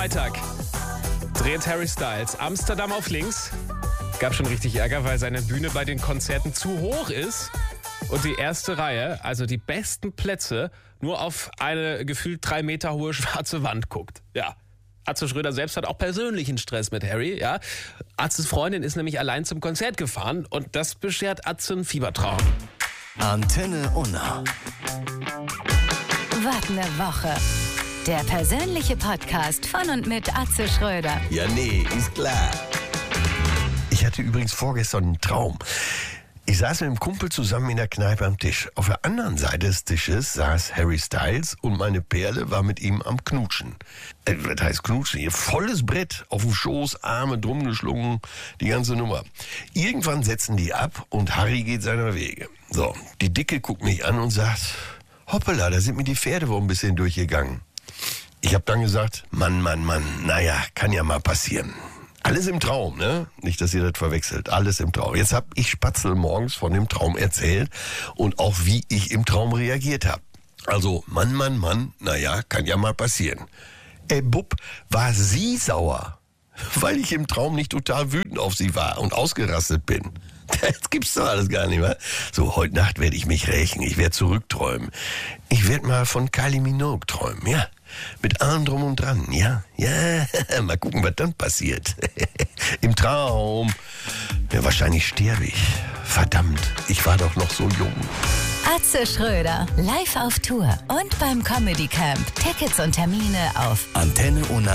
Freitag dreht Harry Styles Amsterdam auf links. Gab schon richtig Ärger, weil seine Bühne bei den Konzerten zu hoch ist und die erste Reihe, also die besten Plätze, nur auf eine gefühlt 3 Meter hohe schwarze Wand guckt. Ja. Atze Schröder selbst hat auch persönlichen Stress mit Harry. Ja. Atzes Freundin ist nämlich allein zum Konzert gefahren und das beschert Atze einen Fiebertraum. Antenne Unna. Wart eine Woche. Der persönliche Podcast von und mit Atze Schröder. Ja, nee, ist klar. Ich hatte übrigens vorgestern einen Traum. Ich saß mit einem Kumpel zusammen in der Kneipe am Tisch. Auf der anderen Seite des Tisches saß Harry Styles und meine Perle war mit ihm am Knutschen. Was heißt Knutschen? Hier volles Brett, auf dem Schoß, Arme drum geschlungen, die ganze Nummer. Irgendwann setzen die ab und Harry geht seiner Wege. So, die Dicke guckt mich an und sagt, hoppala, da sind mir die Pferde wohl ein bisschen durchgegangen. Ich habe dann gesagt, Mann, naja, kann ja mal passieren. Alles im Traum, ne? Nicht, dass ihr das verwechselt. Alles im Traum. Jetzt hab ich Spatzel morgens von dem Traum erzählt und auch wie ich im Traum reagiert habe. Also, Mann, naja, kann ja mal passieren. Bub, war sie sauer, weil ich im Traum nicht total wütend auf sie war und ausgerastet bin. Das gibt's doch alles gar nicht mehr. So, heute Nacht werde ich mich rächen. Ich werde zurückträumen. Ich werde mal von Kylie Minogue träumen, ja. Mit allem drum und dran, ja. Ja, mal gucken, was dann passiert. Im Traum. Ja, wahrscheinlich sterbe ich. Verdammt, ich war doch noch so jung. Atze Schröder, live auf Tour und beim Comedy Camp. Tickets und Termine auf Antenne Unna.